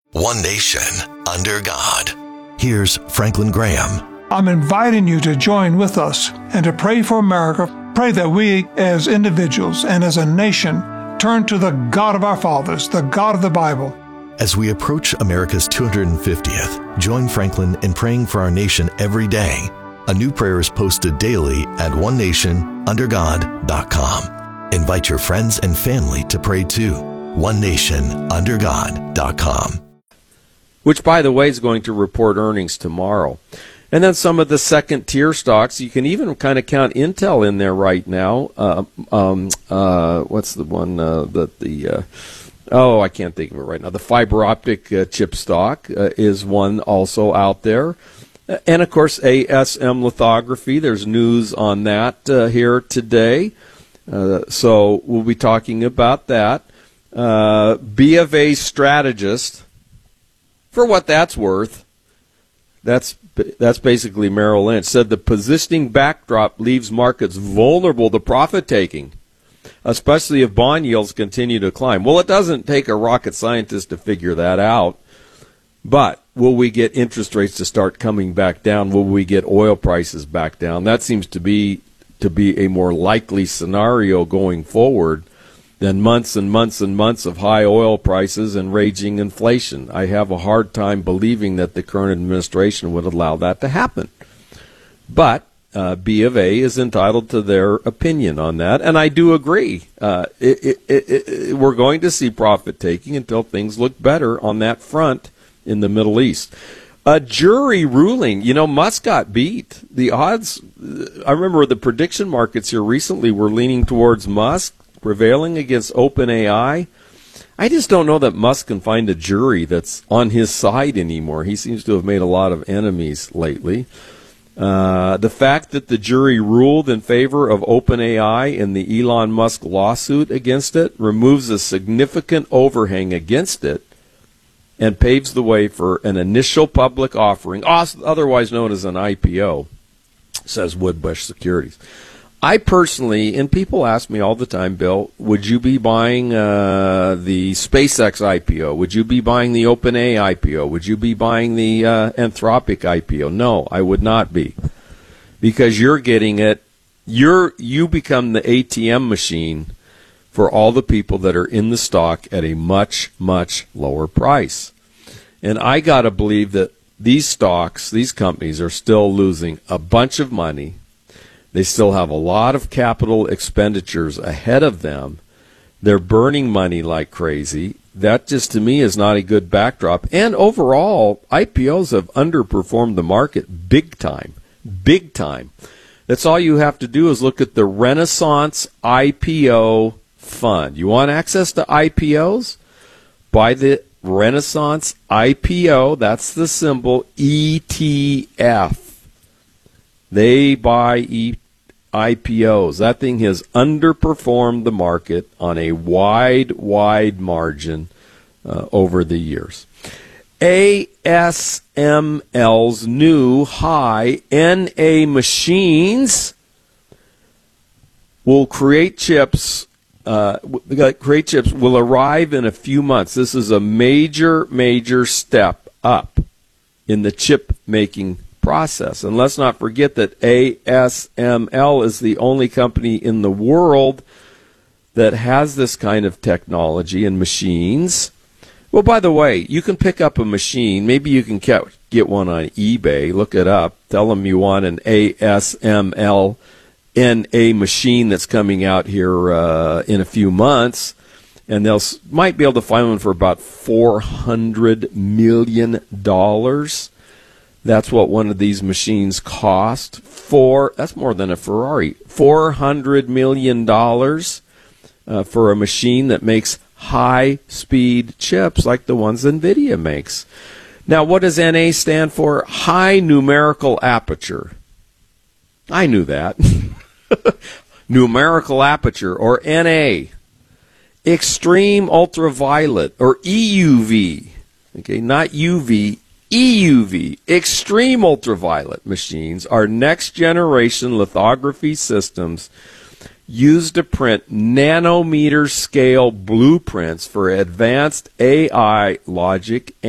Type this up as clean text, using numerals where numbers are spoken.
One nation, under God. Here's Franklin Graham. I'm inviting you to join with us and to pray for America. Pray that we, as individuals and as a nation, turn to the God of our fathers, the God of the Bible. As we approach America's 250th, join Franklin in praying for our nation every day. A new prayer is posted daily at onenationundergod.com. Invite your friends and family to pray too. onenationundergod.com. Which, by the way, is going to report earnings tomorrow. And then some of the second-tier stocks, you can even kind of count Intel in there right now. What's the one I can't think of it right now. The fiber optic chip stock is one also out there. And, of course, ASM Lithography. There's news on that here today. So we'll be talking about that. B of A Strategist, for what that's worth, that's basically Merrill Lynch, said the positioning backdrop leaves markets vulnerable to profit-taking, especially if bond yields continue to climb. Well, it doesn't take a rocket scientist to figure that out, but will we get interest rates to start coming back down? Will we get oil prices back down? That seems to be a more likely scenario going forward than months and months and months of high oil prices and raging inflation. I have a hard time believing that the current administration would allow that to happen. But B of A is entitled to their opinion on that, and I do agree. We're going to see profit-taking until things look better on that front in the Middle East. A jury ruling. Musk got beat. The odds, I remember the prediction markets here recently were leaning towards Musk prevailing against OpenAI. I just don't know that Musk can find a jury that's on his side anymore. He seems to have made a lot of enemies lately. The fact that the jury ruled in favor of OpenAI in the Elon Musk lawsuit against it removes a significant overhang against it and paves the way for an initial public offering, otherwise known as an IPO, says Woodbush Securities. I personally, and people ask me all the time, Bill, would you be buying the SpaceX IPO? Would you be buying the OpenAI IPO? Would you be buying the Anthropic IPO? No, I would not be. Because you're getting it, you become the ATM machine for all the people that are in the stock at a much, much lower price. And I got to believe that these stocks, these companies are still losing a bunch of money. They still have a lot of capital expenditures ahead of them. They're burning money like crazy. That just, to me, is not a good backdrop. And overall, IPOs have underperformed the market big time. Big time. That's all you have to do is look at the Renaissance IPO Fund. You want access to IPOs? Buy the Renaissance IPO. That's the symbol ETF. They buy IPOs. That thing has underperformed the market on a wide margin over the years. ASML's new high NA machines will create chips. Will arrive in a few months. This is a major step up in the chip making process. And let's not forget that ASML is the only company in the world that has this kind of technology and machines. Well, by the way, you can pick up a machine. Maybe you can get one on eBay. Look it up. Tell them you want an ASML NA machine that's coming out here in a few months, and they'll might be able to find one for about $400 million. That's what one of these machines cost. That's more than a Ferrari. $400 million for a machine that makes high-speed chips like the ones NVIDIA makes. Now, what does NA stand for? High numerical aperture. I knew that. Numerical aperture, or NA. Extreme ultraviolet, or EUV. Okay, not UV. EUV, extreme ultraviolet machines, are next-generation lithography systems used to print nanometer-scale blueprints for advanced AI logic